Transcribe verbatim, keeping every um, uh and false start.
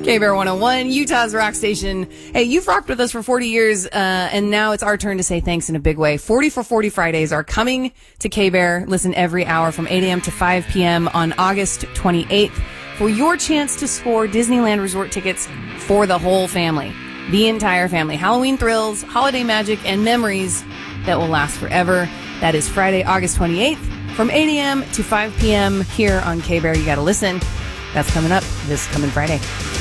K-Bear one oh one, Utah's rock station. Hey, you've rocked with us for forty years, uh, and now it's our turn to say thanks in a big way. forty for forty Fridays are coming to K-Bear. Listen every hour from eight a.m. to five p.m. on August twenty-eighth for your chance to score Disneyland Resort tickets for the whole family. The entire family. Halloween thrills, holiday magic, and memories that will last forever. That is Friday, August twenty-eighth from eight a.m. to five p.m. here on K-Bear. You got to listen. That's coming up this coming Friday.